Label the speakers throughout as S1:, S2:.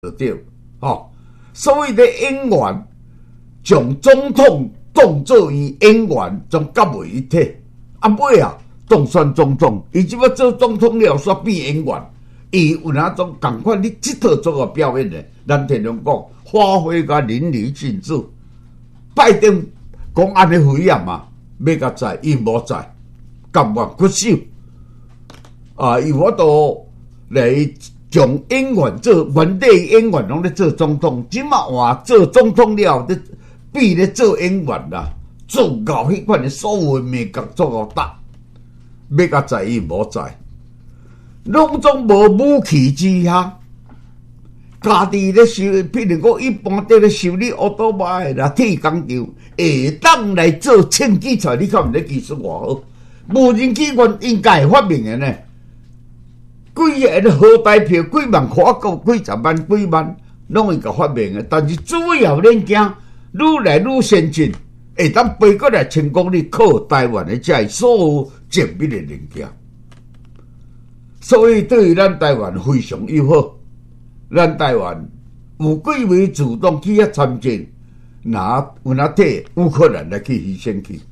S1: 就对，所以咧演员将总统当作伊演员，将结为一体。尾啊，当选总统，伊即要做总统了，煞变演员。伊有哪种共款？你即套做个表演咧，咱听人讲，发挥甲淋漓尽致。拜登讲安尼回应嘛，要甲在，伊无在，甘愿屈手。伊我都来将演员做原地演员，拢咧做总统。即马换做总统了，比咧做演员啦，做到迄款的所谓美国做到大，要甲在，伊无在。拢总无武器之下，家己咧收，譬如讲一般伫咧修理奥多麦啦、铁工厂，会当来做轻机材，你看毋咧技术偌好？无人机关应该发明的呢？几个好代票，几万块到几十万、几万，拢会甲发明的。但是主要零件愈来愈先进，会当飞过来成功率靠台湾的这所有精密的零件。所以对于咱台湾非常友好，咱台湾有几位主动去遐参战，有哪替乌克兰来去牺牲去。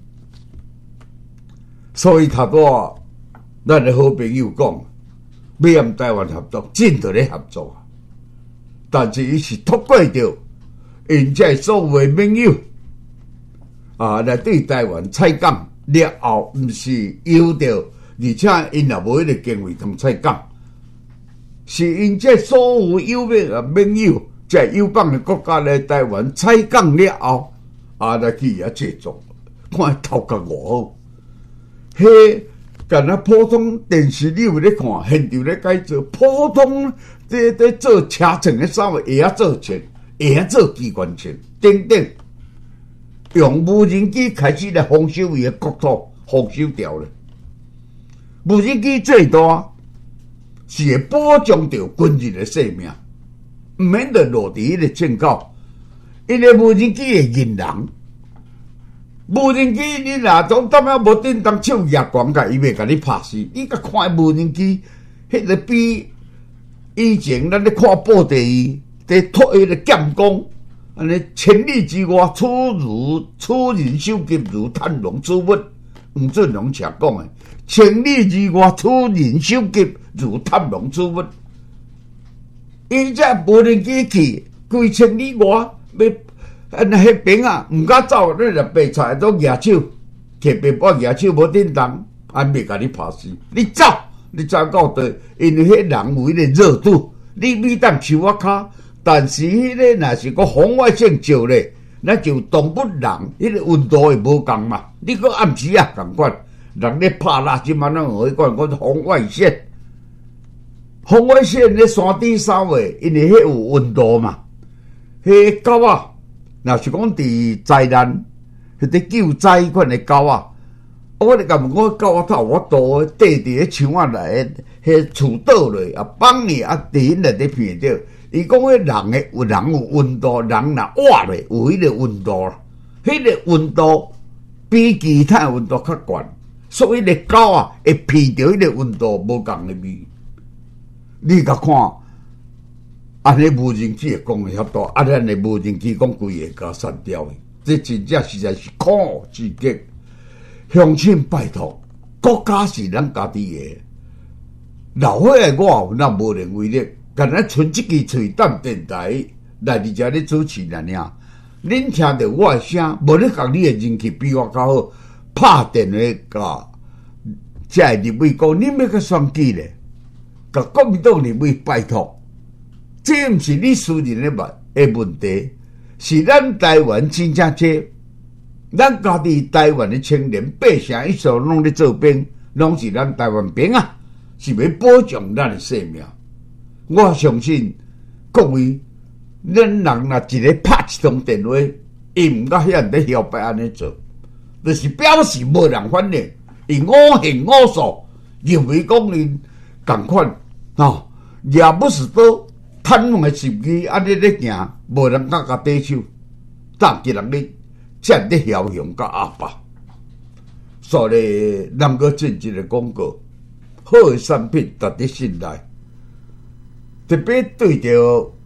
S1: 所以头拄咱的好朋友讲，要和台湾合作，真着咧合作，但是伊是透过着因这所谓盟友来对台湾采港了后，毋是由着。而且因也无迄个经费通采港，是因这所有友盟友，这友邦的国家来台湾采港了后，来去遐制作，看头壳偌好。迄敢若普通电视你有咧看，现场咧改造，普通在做车床的衫会晓做穿，会晓做机关枪等等，用无人机开始来丰收伊的国土，丰收掉了。无人机最大是会保障着军人的性命，毋免着落地迄个警告。因为无人机会认人，无人机你若总当下无叮当手夜光甲伊袂甲你拍死。你甲看无人机，迄个比以前咱咧看布地伫拖迄个剑弓，安尼千里之外，出人手急如探龙之物。黄俊龙常讲的，千里之外，出人手急如探龙之物。伊这无人机去几千里外，要迄边毋敢走，你就白菜都举手，摕白板举手无叮当，袂甲你拍死。你走到底，因为迄人有迄个热度，你每当手我骹，但是迄个若是个红外线照咧。那就动物人，迄个温度会无共嘛？你个暗时啊，共款，人咧拍垃圾嘛，咱有迄款讲红外线。红外线咧山顶扫诶，因为迄有温度嘛。迄狗啊，若是讲伫灾难，迄个救灾款诶狗啊，我咧甲问我狗啊，头我多缀伫迄墙仔内，迄厝倒落啊，放你啊，伫因内底骗着。伊讲迄人有温度，人若活咧有迄个温度，迄个温度比其他温度较悬，所以咧狗啊会闻到迄个温度无共的味。你甲看，安尼无人机会讲会遐大，咱的无人机讲规个甲删掉的，这真正实在是可恶至极。乡亲拜托，国家是咱家己的，老伙的我那无能为力。敢若剩一支喙等电台来伫遮咧主持人尔，恁听到我的声，无咧讲你的人气比我较好，拍电话甲才入位讲，恁要甲选举咧，甲国民党入位拜托，这毋是你私人的问题，是咱台湾真正这，咱家己台湾的青年百姓一所拢咧做兵，拢是咱台湾兵啊，是要保障咱的性命。我相信各位，咱人若一个拍一通电话，伊毋甲遐咧晓白安尼做，就是表示无人反应，伊五行五素，认为讲因共款也不是都贪婪的手机安尼咧行，无人甲对手，但一人咧才咧枭雄甲阿爸。所以南哥进一个广告，好的产品值得信赖。特别对着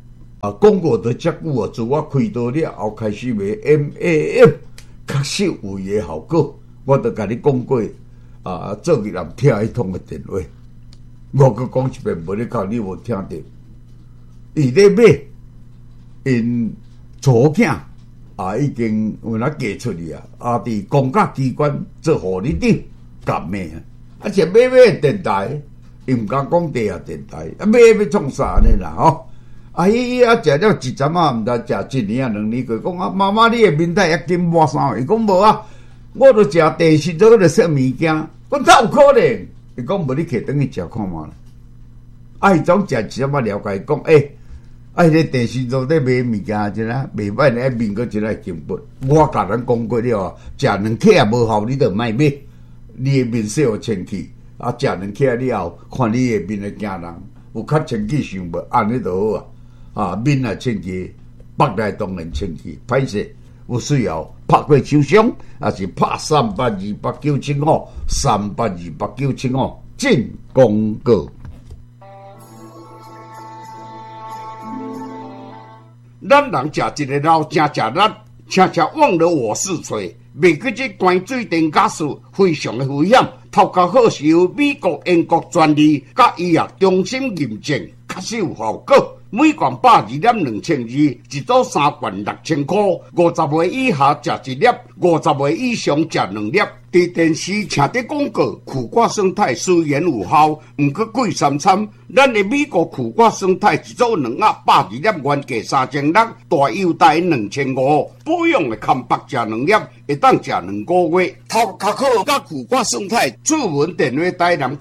S1: 讲过都遮久啊，自我开刀了后开始卖 MAM， 确实有伊的效果。我都甲你讲过做日人听迄通的电话，我阁讲一遍，无你讲你无听到。伊咧买，因祖囝已经有哪嫁出去伫公家机关做护理长，革命而且买电台，伊毋敢讲地下电台，买要创啥呢啦吼？伊食了1针毋知食1年2年过，讲妈妈你的面带也金满3个，伊讲无我都食电视做咧食物件，我怎有可能？伊讲无你摕转去食看嘛。伊总食1针了解讲迄个电视做咧卖物件真啊，袂歹咧面佫真爱金拔。我甲咱讲过了食2克也无效，你著莫买。你的面色有清气，食2克了后，看你的面会惊人，有较清气想无，安尼就好面也清气，腹内当然清气，歹势。有需要拍过手伤，也是拍3828975，3828975进广告。咱人食一个老正食力，常常忘了我是谁。袂记这关水电假使非常的危险，头壳好是由美国、英国专利甲医药中心认证，确实有效果。每罐120.2000字，一组3罐6000块。50岁以下食1粒，50岁以上食2粒。伫电视请的广告，苦瓜生态虽然有效，毋过贵3餐。咱的美国苦瓜生态一组2盒102粒，原价3600，大优待2500。保养的康白食2粒，会当食2个月。头壳好甲苦瓜生态，出门电话台南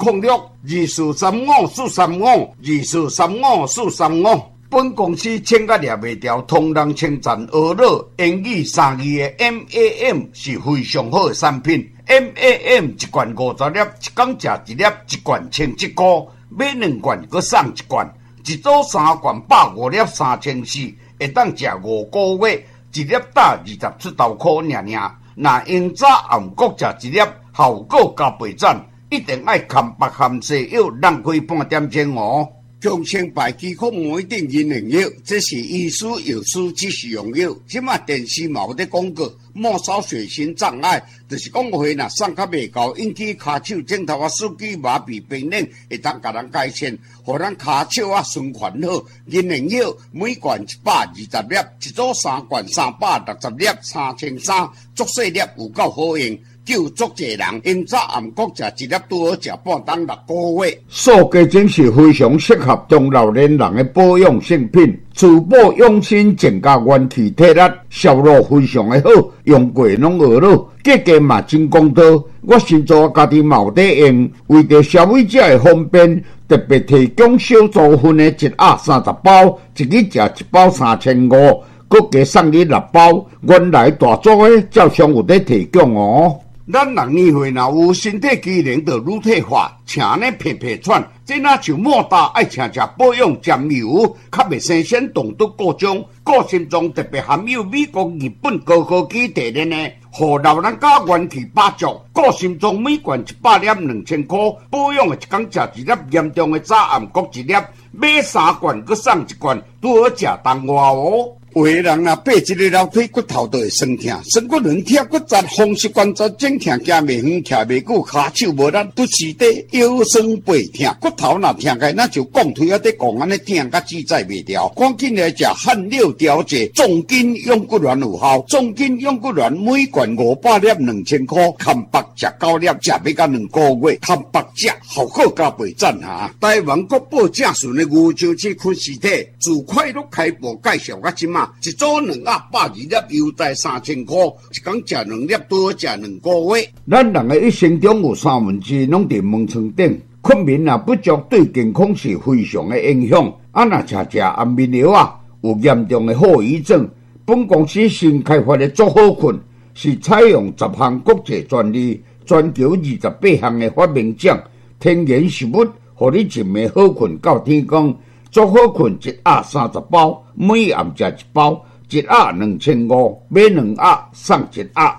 S1: 0624354435，24354435。本公司请甲掠袂掉，同人称赞俄乐英语3字的 MAM 是非常好的产品。MAM 一罐50粒，一工食1粒，一罐17块，买2罐阁送1罐，一组3罐105粒3400，会当食5个月，一粒打27块尔。若用早暗各食1粒，效果加倍赞，一定爱含白含西药，浪费半点钟哦。强生白肌壳膜一定银灵药，这是医师药师指示用药。即马电视嘛有咧广告，末梢血型障碍，就是讲话若送较袂够，引起骹手、指头手机麻痹、冰冷，会当甲人改善，互咱骹手循环好。银灵药每罐120粒，一组3罐360粒，3300，足细粒有够好用。救足济人，因早暗各食1粒，拄好食半当6个月。塑胶精是非常适合中老年人的保养性品，除保养心，增加元气体力，效果非常的好，用过拢学了，价格嘛真公道。我先做家己嘛有在用，为着消费者的方便，特别提供小组份的1盒30包，一日食1包3500，搁加送你6包。原来大组的照常有在提供哦。咱人年岁若有身体机能就乳退化，请呢皮皮喘，这若像莫大爱请食保养沾油，较袂生鲜动毒各种，个性中特别含有美国、日本高科技提炼呢，互老人家元气百足。个性中每罐100粒2000块，保养的一工食1粒，严重的早暗各1粒，买3罐搁送1罐，拄好食当外哦。有的人若爬一个楼梯，骨头都会酸痛，酸骨软痛骨折，风湿关节整痛，行袂远，徛袂久，骹手无力，不时地腰酸背痛，骨头若痛开，那就讲腿啊在讲安尼痛，甲自在袂掉。赶紧来食汗六调节，重筋养骨丸有效，重筋养骨丸每罐500粒2000块，含白食9粒，食要到2个月，含白食效果加倍赞哈！台湾国宝正顺的牛樟芝昆实体，自快乐开播介绍到即马。一组2盒120粒，优待3000块，一工食2粒，拄好食2个月。咱人的一生中有2/3拢伫门床顶，困眠也不足，对健康是非常的影响。若吃安眠药有严重的后遗症。本公司新开发的足好困，是采用10项国际专利，全球28项的发明奖，天然食物，互你一暝好困到天光。足好困1盒30包，每暗食1包，1盒2500，买2盒送1盒。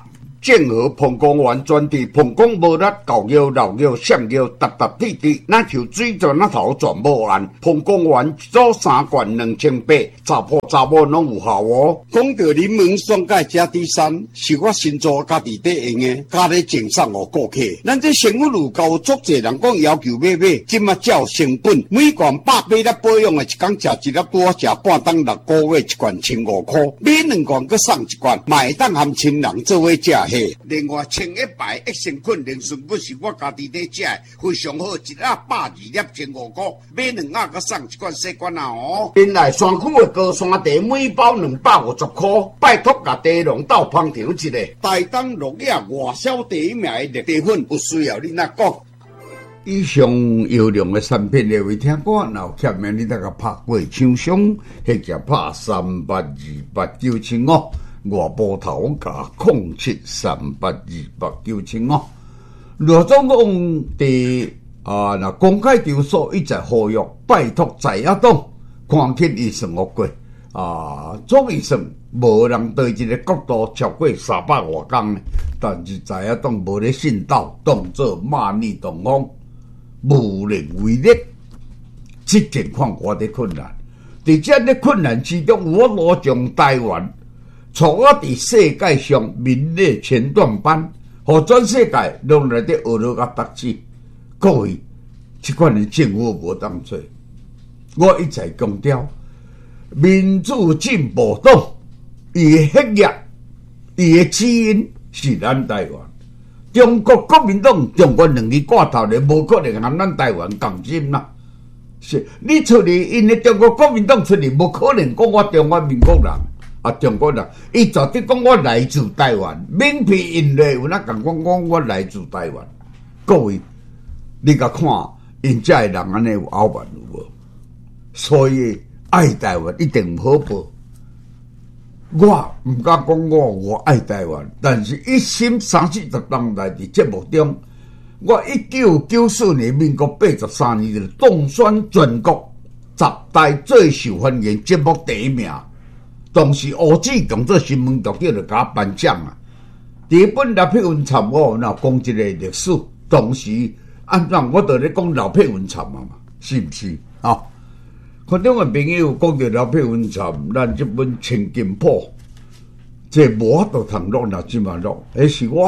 S2: 正和膀胱丸专治膀胱无力、狗腰、老腰、闪腰、达达滴滴，那就水泉那头全无完。膀胱丸一组3罐2800，查甫查某拢有效哦。讲到柠檬酸钙加 D3，是我新做家己在用的，家里赠送予顾客。咱这生活路高足侪人讲要求买，即马才有成本，每罐100粒保养的，一工食一粒多，食半当6个月，一罐1500块，买2罐搁送1罐，嘛会当含亲人做伙食下。另外，100益生菌灵顺粉是我家己在食的，非常好，一粒120粒1500块，买2盒搁送1罐细罐啊哦。原来山区的高山茶每包250块，拜托甲茶农斗捧场一下，大当落叶外销第一名的绿茶粉，有需要你哪讲？
S1: 以上优良的产品你会听过，然后下面你大家拍过厂商，或者拍38289575，外部头价0738289575。罗总讲伫那公开场所一再呼吁，拜托在野党看起预算恶过总预算无人对这个角度超过300多工，但是在野党无咧信道，当作骂逆东方。无能为力，这情况我的困难。在这样的困难之中，我罗将台湾从我伫世界上名列前段班，和全世界拢来伫学了甲读书。各位，这款的政府无当做。我一再强调，民主进步党伊的血液、伊的基因是咱台湾。中国国民党中国2字挂头咧，无可能含咱台湾共心啦。是你出嚟，因为中国国民党出嚟，无可能讲我中华民国人中国人，伊绝对讲我来自台湾，名片印咧有哪敢讲我来自台湾？各位，你甲看，因遮的人安尼有傲慢有无？所以爱台湾一定好报。我唔敢讲我爱台湾，但是一心30当来伫节目中，我1994年民国83年当选全国10大最受欢迎节目第1名。当时吴志强做新闻局长就甲我颁奖啊。第本老佩文惨我那讲一个历史，当时按怎我就咧讲老佩文惨嘛，是不是看中的朋友讲到老佩文惨，咱这本《千金谱》，这无法度通录，那即嘛录，迄是我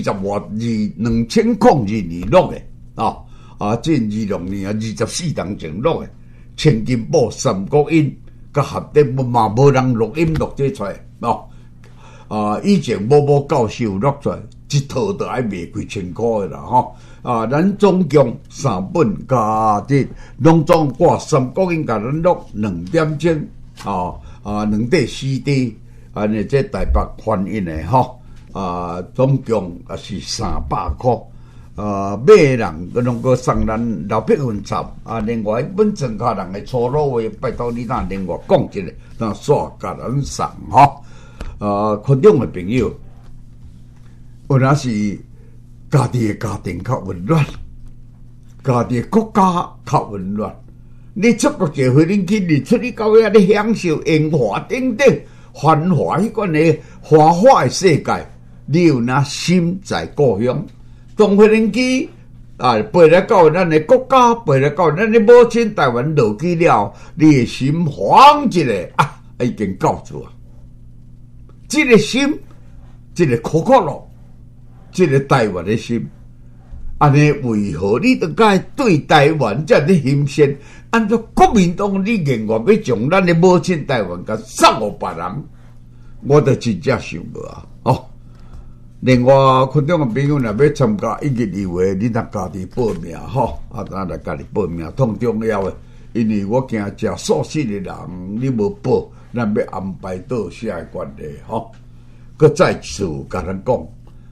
S1: 2002年录的进26年24当前录的《千金谱》三国音，甲合订嘛无人录音录这出来以前某教授录出来，一套就爱卖几千块的啦咱总共3本加这拢总挂三国音，甲咱录2点钟2块CD，安尼这台北翻译的总共是300块。买人拢个送咱老百姓插另外一本庄稼人的粗鲁话，拜托你当另外讲一下，当煞甲咱送群众的朋友，有那是家己的家庭较混乱，家己的国家较混乱。你出国结婚，你去你出去到遐你享受烟花等等繁华迄款的花花的世界，你有那心在故乡？当飞行机飞来到咱的国家，飞来到咱的母亲台湾落去了，你的心慌一下已经到处啊！这个心，这个可乐，这个台湾的心，安尼为何你都该对台湾这样的心声？按照国民党你言话要将咱的母亲台湾甲送互别人，我都真正想无另外，群众的朋友若要参加1月2月，你若家己报名咱来家己报名，通重要的，因为我惊食素食的人你无报，咱要安排到下的关系搁再次甲咱讲，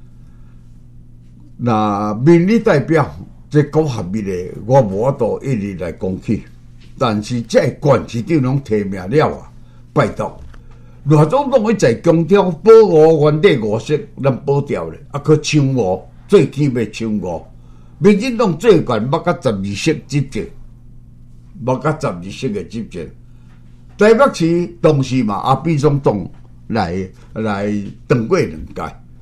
S1: 那民意代表这高合密的，我无法度一直来讲起，但是这县市长拢提名了拜托。罗总统一再强调保护原地5色，咱保掉咧，去抢5，最起要抢5。民进党最悬要甲12色执政，要甲12色的执政。台北市当时嘛，阿扁总统来当过2届，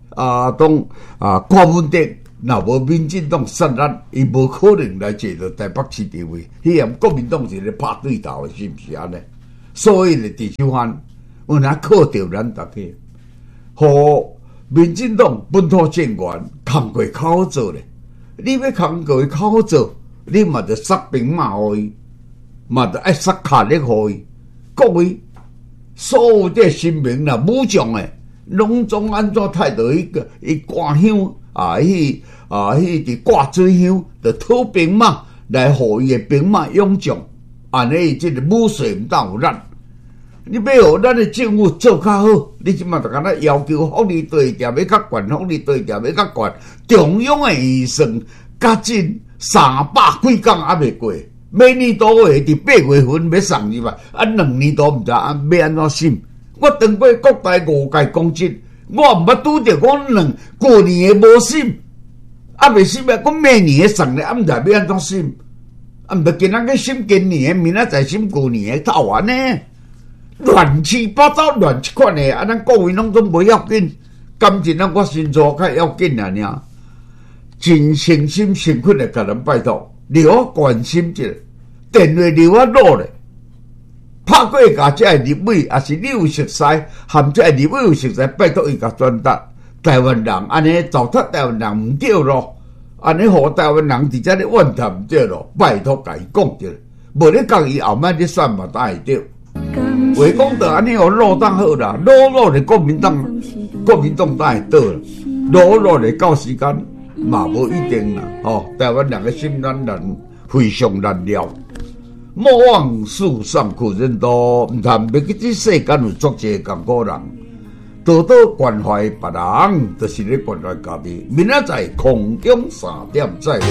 S1: 柯文哲若无民进党杀力，伊无可能来坐到台北市地位。迄样国民党是咧拍对头的，是毋是安尼？所以咧，地手番有哪靠着咱大家，互民进党本土政权扛过口做咧。你要扛过口做，你嘛着塞兵马互伊，嘛着爱塞卡力互伊。各位，所有这新民啦、武将诶，拢总安怎态度？伊挂香迄伫挂水香，着讨兵马来互伊诶兵马勇将，安尼即个武术毋当有咱。你要互咱诶政府做较好，你即马着敢若要求福利队店要较悬，福利队店要较悬，中央诶预算甲进300几工还未过。明年多月伫8月份要送入来，2年多毋知要安怎审。我当过国台5届公职，我毋捌拄着讲过年诶无审，未审啊，讲明年诶送咧，毋知要安怎审，毋着今仔个审今年诶，明仔载审过年诶，套完呢，乱七八糟乱七款诶，咱各位拢总无要紧，感情我身处较要紧尔，真诚心诚恳诶，甲人拜托。留我关心一下，电话留我攞咧，拍过甲这立委，也是你有熟悉，含这立委有熟悉，拜托伊甲转达。台湾人安尼糟蹋台湾人毋对咯，安尼互台湾人伫遮咧怨叹毋对咯，拜托甲伊讲着，无咧讲伊后摆咧选嘛当会对。话讲到安尼互落当好啦，落咧国民党当会倒啦，落咧到时间。嘛无一定啦，台湾人的心难非常难料。莫忘世上苦人多，毋通要去这世间有足济艰苦人，多多关怀别人，就是咧关怀家己。明仔载空中3点再会。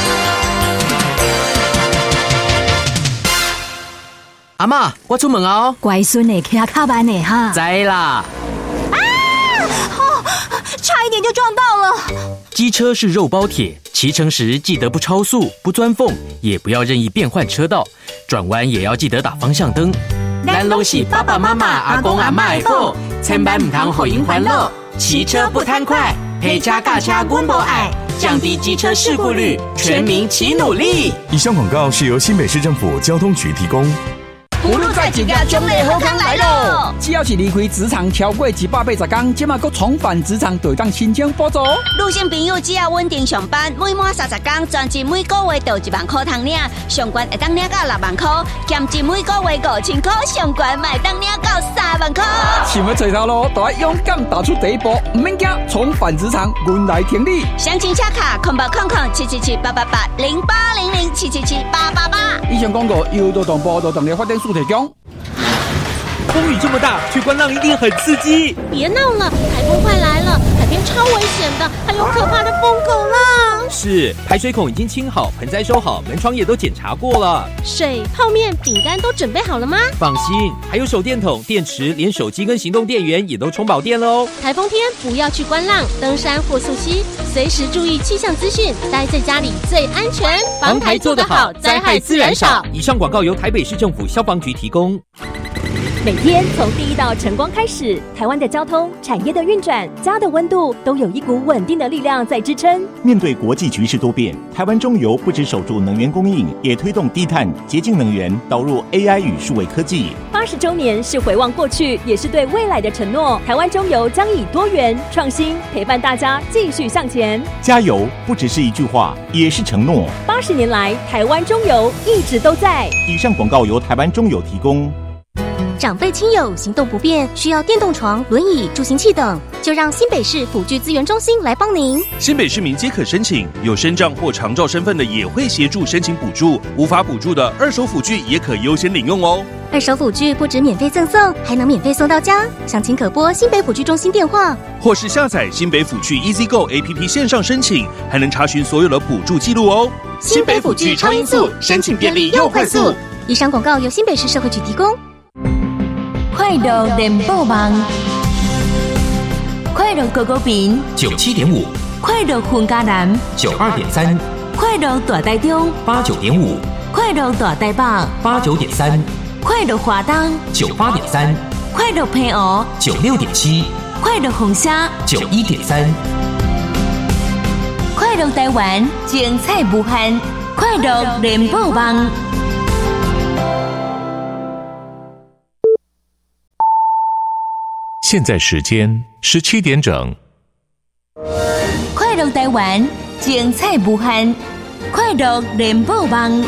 S3: 阿嬷，我出门啊！
S4: 乖孙诶，骑较慢诶哈。
S3: 知啦。
S4: 差一点就撞到了。
S3: 机车是肉包铁，骑乘时记得不超速、不钻缝，也不要任意变换车道，转弯也要记得打方向灯。咱拢是爸爸妈妈、阿公阿嬷的宝，千万唔通互因烦恼。骑车不贪快，陪车驾车阮无爱，降低机车事故率，全民齐努力。
S5: 以上广告是由新北市政府交通局提供。
S6: 葫芦在一家中类好康来咯！只要是离开职场超过180天，即马搁重返职场，就当申请补助。
S7: 女性朋友只要稳定上班，每满30天，专职每个月就1万块通领，上悬会当领到6万块，兼职每个月5000块，上悬卖当领到3万块。
S6: 想要找头路，就要勇敢踏出第一步，唔免惊，重返职场，阮来挺你。
S7: 详情洽卡0800-777-888-0800-777-888。
S6: 以上广告由劳动部劳动力发展署提供。
S8: 风雨这么大，去观浪一定很刺激。
S9: 别闹了，台风快来了，海边超危险的，还有可怕的疯狗浪。
S8: 是，排水孔已经清好，盆栽收好，门窗也都检查过了。
S9: 水、泡面、饼干都准备好了吗？
S8: 放心，还有手电筒、电池，连手机跟行动电源也都充饱电喽。
S9: 台风天不要去观浪、登山或溯溪，随时注意气象资讯，待在家里最安全。
S8: 防台做得好，灾害自然少。以上广告由台北市政府消防局提供。
S10: 每天从第一道晨光开始，台湾的交通、产业的运转、家的温度，都有一股稳定的力量在支撑。
S11: 面对国际局势多变，台湾中油不只守住能源供应，也推动低碳、洁净能源，导入 AI 与数位科技。
S10: 80周年是回望过去，也是对未来的承诺。台湾中油将以多元、创新陪伴大家继续向前。
S11: 加油不只是一句话，也是承诺。
S10: 80年来，台湾中油一直都在。
S11: 以上广告由台湾中油提供。
S12: 长辈亲友行动不便，需要电动床、轮椅、助行器等，就让新北市辅具资源中心来帮您。
S13: 新北市民皆可申请，有身障或长照身份的也会协助申请补助，无法补助的二手辅具也可优先领用哦。
S12: 二手辅具不止免费赠送，还能免费送到家。详情可拨新北辅具中心电话，
S13: 或是下载新北辅具 EasyGo APP 线上申请，还能查询所有的补助记录哦。
S12: 新北辅具超音速，申请便利又快速。以上广告由新北市社会局提供。
S14: 快乐联播网，快乐高高屏
S3: 97.5，
S14: 快乐混嘉南
S3: 92.3，
S14: 快乐大台中
S3: 89.5，
S14: 快乐大台北
S3: 89.3，
S14: 快乐华东
S3: 98.3，
S14: 快乐平湖
S3: 96.7，
S14: 快乐红虾
S3: 91.3，
S14: 快乐台湾，精彩无限，快乐联播网。
S5: 现在时间17点整。
S14: 快乐台湾，精彩无限，快乐联播网。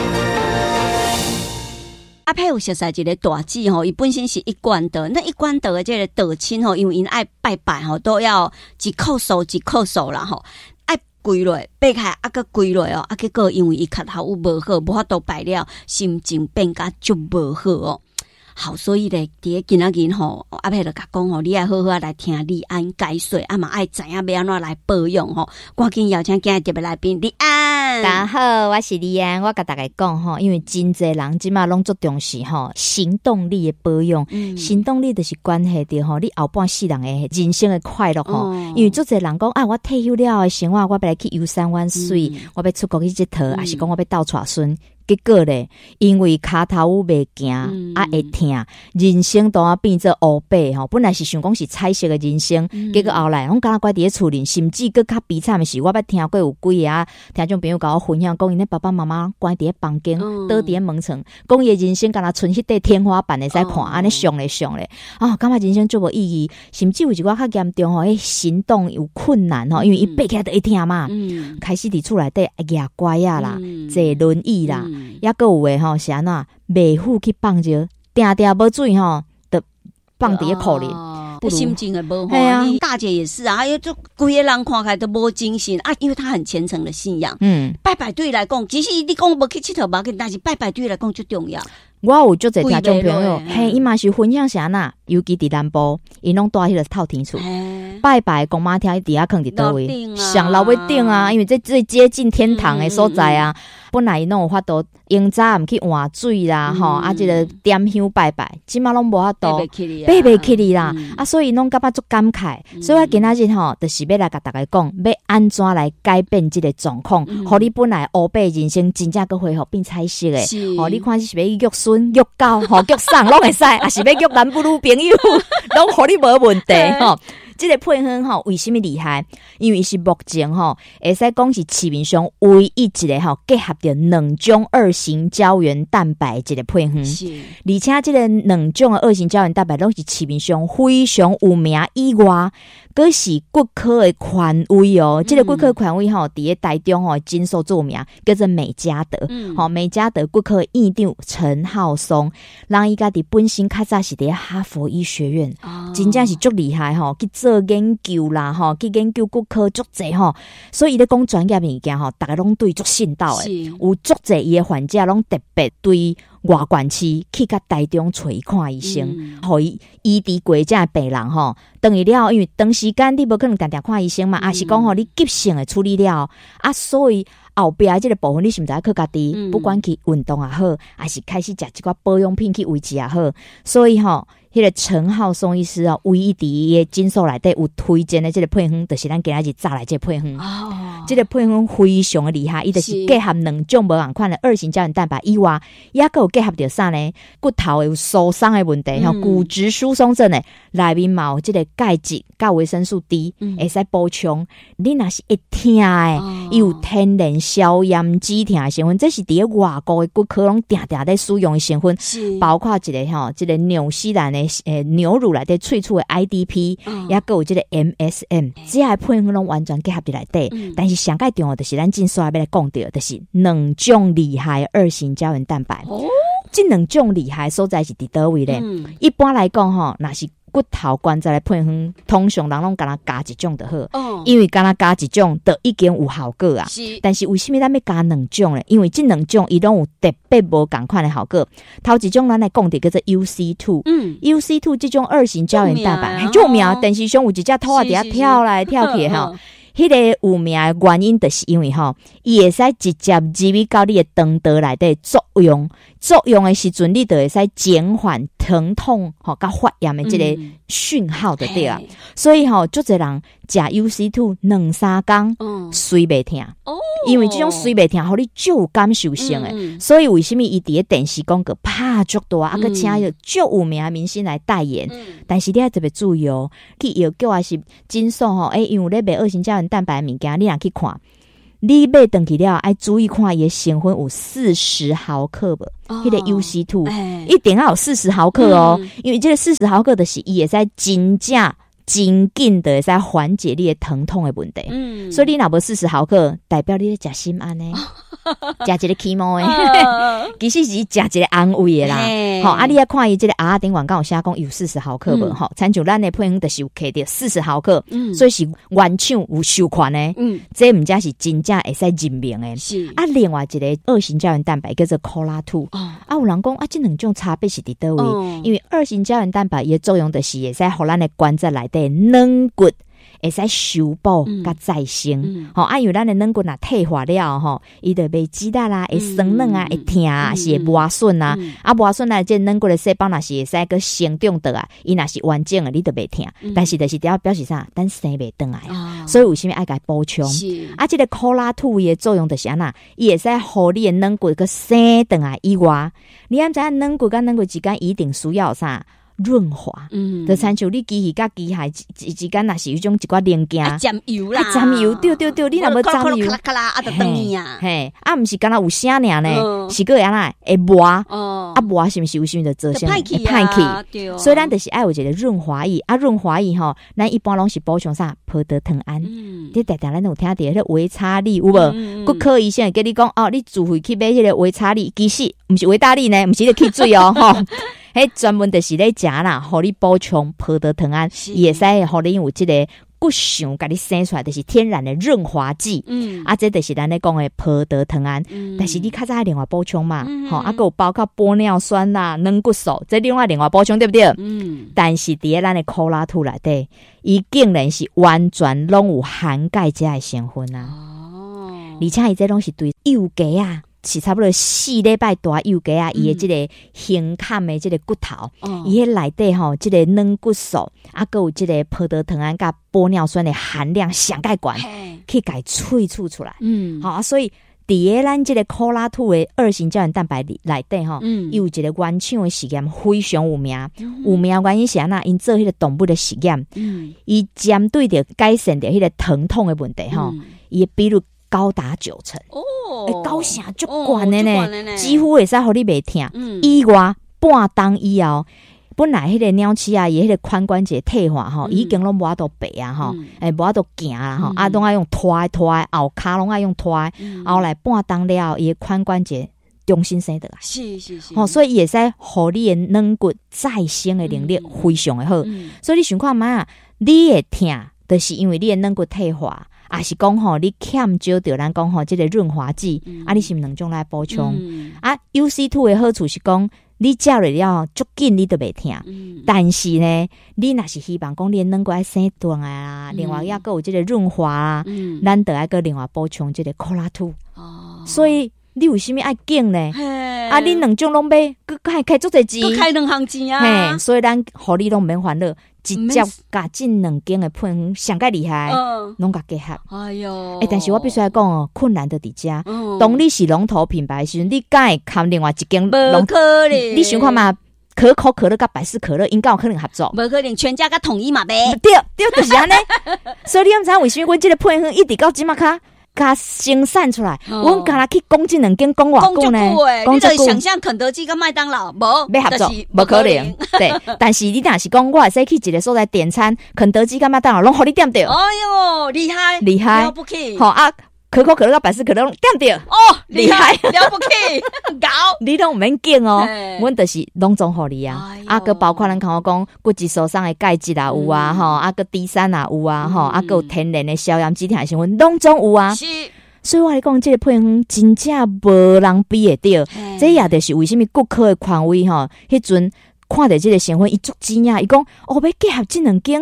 S7: 阿佩有熟悉一个大忌吼，伊本身是一贯道，那一贯道的这个道亲吼，因为因爱拜拜吼，都要一叩首啦吼，爱跪落拜开啊个跪落哦，啊结果因为伊脚头有无好，无法度拜了，心情变甲足无好哦。好，所以咧，伫今仔日吼，阿伯就甲讲吼，你爱好好来听李安解说，啊嘛爱知影要安怎来保养吼。赶紧邀请今日特别来宾李安。
S15: 大家好，我是李安，我甲大家讲吼，因为真侪人即马拢足重视吼行动力的保养，行动力就是关系到吼你后半世人的人生的快乐吼。因为足侪人讲啊，我退休了的生活，我要来去游山玩水，我要出国去佚佗，还是讲我要斗带孙。结果咧，因为骹头袂行，啊会痛，人生都要变做乌白吼。本来是想讲是彩色的人生，结果后来，我敢若乖伫咧厝里，甚至更较悲惨的是，我捌听过有几个啊，听众朋友甲我分享，讲因咧爸爸妈妈关伫咧房间，倒伫咧门床，讲伊的人生敢若剩迄块天花板会使看，安尼上咧，感觉人生足无意义，甚至有一寡较严重吼，行动有困难吼，因为伊爬起来就会痛嘛，开始伫厝内底牙乖啊啦，坐轮椅啦。也个有诶吼，是安怎袂赴去放尿，定无水吼，就放伫咧裤里，
S7: 心情也无好。大姐也是啊，还有就规个人看起来都无精神啊，因为他很虔诚的信仰。拜拜对来讲，其实你讲无去佚佗无紧，但是拜拜对来讲最重要。
S15: 我有足侪听众朋友，嘿，伊嘛是分享啥呐？尤其伫南部，因拢住迄个透天厝，拜拜公妈听底下囥伫倒位，上楼尾顶啊，因为这最接近天堂的所在啊。本来伊拢有法度，用早毋去换水啦，吼，啊，这个点香拜拜，即马拢无法度，爬袂起哩啦，啊，所以拢感觉足感慨。所以我今仔日吼，就是要来甲大家讲，要安怎来改变这个状况，互你本来乌白人生真正个恢复变彩色的。哦，你看是要育孙、育狗、吼育送拢会使，啊是要育男不女朋友，拢互你无问题吼。这个配方吼为什么厉害？因为是目前吼会使讲是市面上唯一一个吼结合着两种二型胶原蛋白这个配方，而且这个两种的二型胶原蛋白拢是市面上非常有名以外，佫是骨科的权威哦。这个骨科权威吼，伫咧台中吼诊所著名，叫做美嘉德。吼，美嘉德骨科院长陈浩松，人伊家己本身较早是伫哈佛医学院，真正是足厉害吼，去做研究啦吼，去研究骨科足侪吼，所以咧讲专业物件吼，大家拢对足信道诶，有足侪伊诶患者拢特别对外县市去甲台中找伊看医生，互伊医治过这样病人吼。等于了，因为长时间你无可能定定看医生嘛，啊是讲吼你急性诶处理了啊，所以后壁这个部分你是毋知靠家己，不管去运动也好，还是开始食一寡保养品去维持也好，所以吼。迄个陈浩松医师啊，唯一伫伊诶诊所内底有推荐的这个配方，就是咱今仔日早来这个配方。这个配方非常的厉害，伊就是结合两种无同款的二型胶原蛋白以外，也个有结合着啥呢？骨头有受伤的问题，骨质疏松症的内面嘛有这个钙质、甲维生素 D，会使补充。你若是会痛的，伊有天然消炎止痛的成分，这是伫外国的骨科拢定定在使用的成分，包括一个吼，这个纽西兰的。牛乳内底萃取的 IDP，也个有这个 MSM， 这些配方拢完全结合伫内底。但是上界重要就是咱诊所要来讲到，就是两种厉害二型胶原蛋白。这两种厉害所在是伫倒位咧？一般来讲吼，若是骨头关节的配方，通常人拢敢若加一种就好，因为敢若加一种就已经有效果啊。但是为什么咱要加两种咧？因为这两种伊拢有特别无同款的效果。头一种咱来讲的叫做 UC2，UC2 这种二型胶原蛋白很著名，电视上有一只兔仔伫遐跳来跳去吼。迄个有名的原因就是因为吼，伊会使直接入去到你的肠道内底作用的时阵，你就会使减缓疼痛吼甲发炎的这个讯号的对啊，所以吼足侪人食 UC2 2-3天睡袂疼因为这种睡袂疼，互你就有感受性的，所以为什么伊伫个电视广告拍足大，啊个请足有名明星来代言，但是你要特别注意哦，去药局还是诊所吼，因为咧卖恶性胶原蛋白的物件，你若去看。你买回去了，要注意看伊的成分有40毫克无？迄个 UC2 一定要有40毫克哦，因为这个40毫克的是伊会使真正紧的会使缓解你的疼痛的问题。所以你若无40毫克，代表你咧食心安呢，食一个 chemo 的，其实是食一个安慰的啦。好，啊，你要看伊这个顶广告有写讲有40毫克无？吼，亲像咱的配方就是有刻着40毫克，所以是原厂有授权的。这毋才是真正会使认明的。是啊，另外一个二型胶原蛋白叫做 Cola2。啊，有人讲啊，这两种差别是伫倒位？因为二型胶原蛋白伊的作用就是会使互咱的关节内底软骨会使修补甲再生。吼，因为咱的软骨若退化了吼，伊就袂记得啦，会酸软啊，会痛啊，是会磨损啊。磨损啊，这软骨的细胞若是会使个生长得啊，伊若是完整的，你就袂痛。但是就是要表示啥？咱生袂转来啊。所以为什么爱甲补充？啊，这个 Cola2 的作用就是安那，伊会使互你的软骨个生转来以外，你知影软骨甲软骨之间一定需要啥？润滑，就亲像你机器甲机械之间，若是有种一寡零件，
S7: 沾油啦，
S15: 沾油，对，你若无沾油，
S7: 咔啦，就等你啊，
S15: 嘿，毋是干那有声尔呢，是个安那会磨，磨是毋是有时就造成会歹去，所以咱就是爱有一个润滑液，润滑液吼，咱一般拢是补充啥葡萄糖胺，你常常咱有听到迄个维他利有无？骨科医生会跟你讲你自费去买迄个维他利，其实毋是维他利呢，毋是咧去水吼。迄专门就是咧食啦，互你补充葡萄糖胺，也使互你有即个骨想甲你生出来，就是天然的润滑剂。这就是咱咧讲的葡萄糖胺。但是你较早另外补充嘛，还有包括玻尿酸啦、软骨素，这另外补充对不对？但是伫咱的 Cola2 内底，伊竟然是完全拢有含钙这的成分啊！而且伊这拢是对幼鸡啊。是差不多4礼拜大幼鸡啊，伊的这个形坎的这个骨头，伊迄内底吼，这个软骨素还有这个葡萄糖胺甲玻尿酸的含量上盖悬，可以甲萃取出来。好，所以伫咱这个 Cola2 的二型胶原蛋白内底吼，有一个原厂的实验非常有名，有名原因是安那，因做迄个动物的实验，伊针对着改善着迄个疼痛的问题吼，伊比如高达90%高成足悬的呢，几乎会使互你袂痛。以外半冬以后，本来迄个鸟鼠啊，伊迄个髋关节退化吼，已经拢无法度爬啊吼，无法度行啦吼，拢爱用拖，后骹拢爱用拖，后来半冬了，伊的髋关节重新生得来。是。所以伊会使互你的软骨再生的能力非常的好。所以你想看嘛，你会痛，就是因为你的软骨退化。也是讲吼，你欠少着咱讲吼，这个润滑剂，你是毋能种来补充。UC2 的好处是讲，你食了了足紧，你都袂痛。但是呢，你若是希望讲你软骨爱生断啦，另外还有这个润滑啦，咱得爱个另外补充这个 Cola2。所以你为什么爱紧呢？你两种拢买，佮开足侪钱，
S7: 佮开2项钱啊！
S15: 所以咱互你拢免烦恼。直接甲这两间的配方上介厉害，拢甲结合。哎呦！但是我必须要讲哦，困难的伫遮。当你是龙头品牌的时阵，你敢会看另外一间龙头？你想看嘛？可口可乐甲百事可乐，应该有可能合作。
S7: 无可能，全家甲统一嘛呗。
S15: 对，就是安尼。所以你毋知为什么阮这个配方一直到即马卡。甲生产出来，阮敢若去讲这两间讲偌久呢？
S7: 你就想象肯德基跟麦当劳无
S15: 要合作，无可能。对，但是你若是讲，我会使去一个所在点餐，肯德基跟麦当劳拢互你点着。
S7: 哎呦，厉害，了不起！
S15: 好啊。可口可乐、百事可乐点着
S7: 厉害，了不起，搞
S15: 你都唔免惊哦，阮就是拢总互你啊，个包括咱看我讲骨质疏松的钙质啊有啊吼，个 D3啊有啊吼，个有天然的消炎止痛成分拢总有啊。是，所以我来讲，这个配方真正无人比会到，这也就是为什么骨科的权威吼，迄阵看到这个成分，伊足惊讶，伊讲要结合这两间。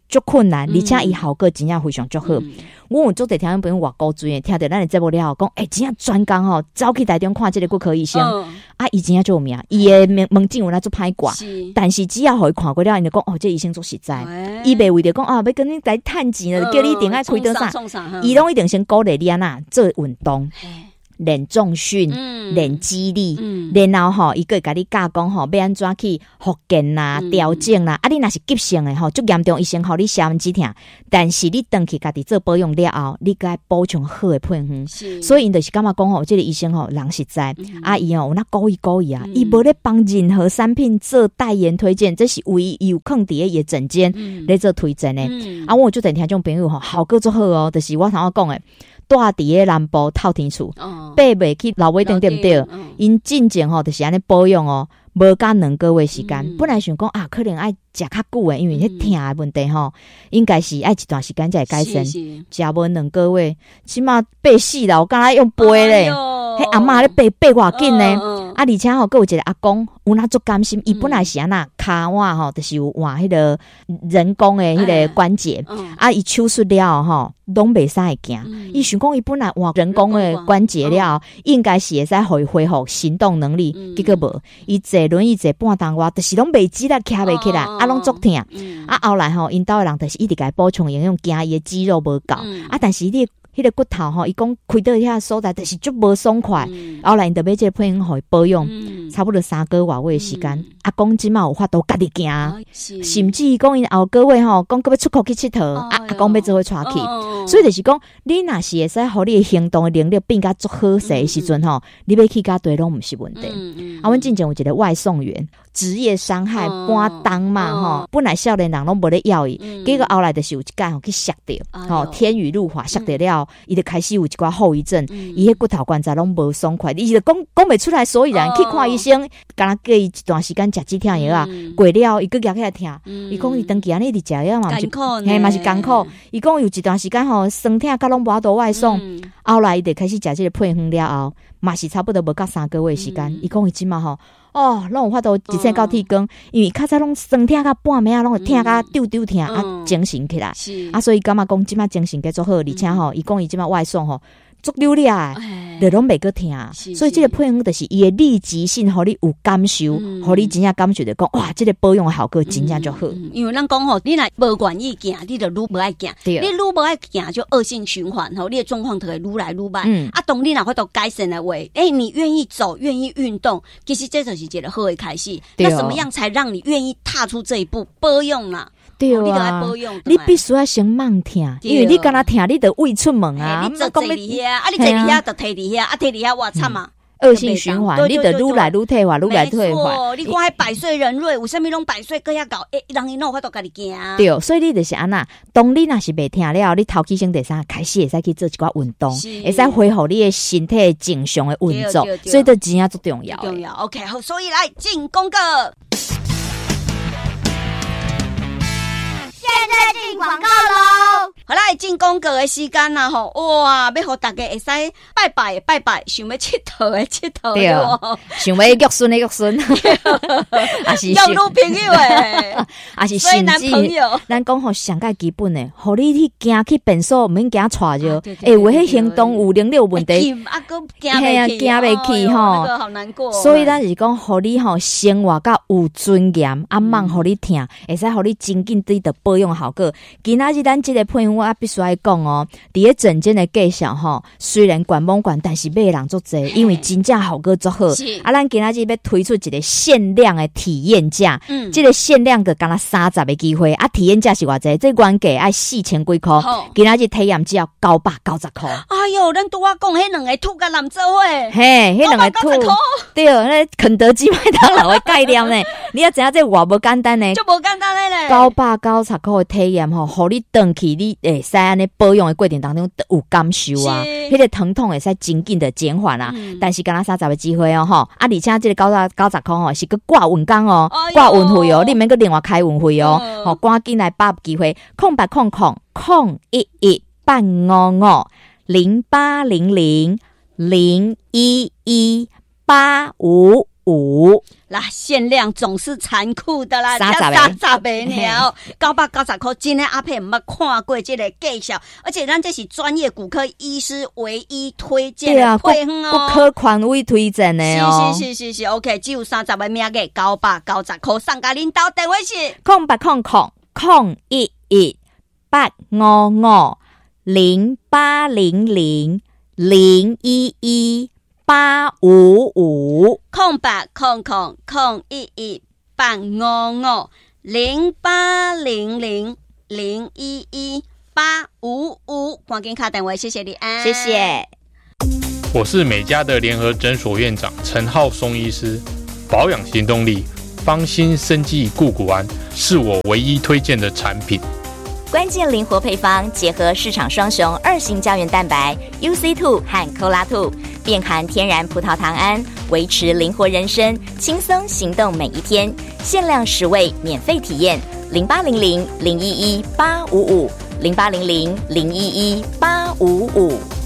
S15: 足困难，而且伊效果真正非常足好。我有做者听众朋友话鼓嘴，听到咱的节目了后讲，真正专工吼，走去台中看这个骨科医生，伊真正做有名，伊的门诊有那做歹挂，但是只要互伊看过了，因就讲这医生做实在，伊袂为着讲要跟你来趁钱了，叫你一定爱开刀啥，伊拢一定先鼓励你做运动。练重训，练肌力，然后伊个会甲你教讲要安怎去复健啦、调整啦。你若是急性的足严重，医生互你下面止痛，但是你回去家己做保养了后，你该补充好的配方。所以因就是感觉讲这个医生人实在，伊有那故意啊，伊无咧帮任何产品做代言推荐，这是唯一有放伫伊的诊间咧做推荐的。我就等听众朋友效果足好哦，就是我头先讲的。住伫个南部透天厝，爬袂去老尾顶对不对？因进前就是安尼保养无甲2个月时间。本来想讲可能爱食较久诶，因为迄疼诶问题应该是爱一段时间才会改善。食无2个月，起码爬死了，我刚才用背咧，迄阿嬷咧爬偌紧呢。而且还有一个阿公，有那足甘心，伊本来是安那骹腕就是有换迄个人工诶迄个关节，伊手术了后拢袂使会行。伊想讲伊本来换人工诶关节了，应该是会使互伊恢复行动能力，结果无，伊坐轮椅坐半当外，就是拢袂记啦，徛袂起来，拢足疼。后来因兜诶人就是一直甲补充营养，惊伊诶肌肉无够，但是你。迄个骨头伊讲开到遐所在，就是足无爽快。后来因就买这个配方互伊保养，差不多3个月的时间。阿公即马有法度家己行，甚至伊讲因后个月讲要出国去佚佗，阿公要做伙带去。所以就是讲，你若是会使互你的行动的能力变甲足好势的时阵你要去甲对拢毋是问题。阮之前有一个外送员，职业伤害半当嘛本来少年人拢无咧要伊，结果后来就是有一间去摔着，天雨路滑摔着了。伊就开始有一寡后遗症，伊迄骨头关节拢无爽快，伊就讲袂出来所以然。去看医生，敢若叫伊一段时间食止疼药过了，伊佫举起来疼。伊讲伊长期安尼直食药嘛，嘛是艰苦。伊讲有一段时间酸疼甲拢无法度外送，后来伊就开始食这个配方了后，嘛是差不多无到3个月时间。伊讲伊即马拢有法度一切到剃光，因为较早拢酸疼甲半暝拢会疼甲丢疼精神起来。所以感觉讲即马精神加足好，而且伊讲伊即马外送足流利就拢袂个疼。所以这个配方就是伊的立即性，互你有感受，互你真正感受着讲哇，这个保养的效果真正就好。
S7: 因为咱讲你若无愿意行，你就愈无爱行，你愈无爱行就恶性循环你的状况就会愈来愈歹。当你若法度改善的话，你愿意走，愿意运动，其实这就是一个好的开始。那什么样才让你愿意踏出这一步？保养啦。
S15: 对啊，你必须要先慢疼，因为你敢若疼，你得胃出门啊。
S7: 你坐伫遐，你坐伫遐就摕伫遐，摕伫遐哇惨啊！
S15: 恶性循环，你得愈来愈退化，愈来愈退化。
S7: 你看迄百岁人瑞，为什么拢百岁搁遐搞？人伊有法度家己行。
S15: 对，所以你就是安那，当你若是袂疼了，你头起先第三开始会使去做一寡运动，会使恢复你的身体正常的运作，所以这真正最重要。
S7: 重要 ，OK， 好，所以来进广告。现在进广告喽！好啦，进广告的时间啦吼，哇，要互大家会使拜拜的拜拜，想要佚佗的佚佗，
S15: 对，想要玉孙的玉孙，还是
S7: 要女朋友的，
S15: 还是甚至咱讲吼上介基本的，互你去行去便所，毋免惊带着，为迄行动有能力有问题，
S7: 行袂去吼，好难过。
S15: 所以咱是讲，互你吼生活甲有尊严，莫互你疼，会使互你真紧对的保养效果。今仔日咱这个配方我必须要讲伫咧诊间的介绍虽然管蒙管，但是买的人足济，因为真正效果足好。咱今仔日要推出一个限量的体验价，这个限量的敢若30个机会体验价是偌济？这原价爱4000几块，今仔日体验只要990块。
S7: 哎哟，咱拄我讲迄两个兔甲蓝做伙，
S15: 嘿，迄两个兔，对，那肯德基麦当劳的概念呢？你要知影这偌无简单呢？
S7: 就无简单嘞
S15: ，990块的体验互你回去你会使安尼保养的过程当中有感受啊，迄个疼痛会使真紧的减缓啊。但是敢若30个机会而且这个990块是个挂运工挂运费你免个另外开运费赶紧来把握机会，0800-011-855-0800-011-855 555。
S7: 啦，限量总是残酷的啦
S15: ，30
S7: 个了，990块，真的阿佩毋捌看过这个介绍，而且咱这是专业骨科医师唯一推荐的配方哦，
S15: 骨科权威推荐的哦，
S7: 是 ，OK， 只有30个名额，990块，送甲恁兜电话是
S15: 0800-08000-0800-011-855。
S7: 0800-011-855，赶紧打电话，谢谢你安，
S15: 谢谢。
S16: 我是美家的联合诊所院长陈浩松医师，保养行动力，芳心生技固骨丸是我唯一推荐的产品。
S17: 关键灵活配方，结合市场双雄2型胶原蛋白 UC2 和 CoLA2， 便含天然葡萄糖胺，维持灵活人生，轻松行动每一天。限量10位免费体验，0800-011-855，0800-011-855。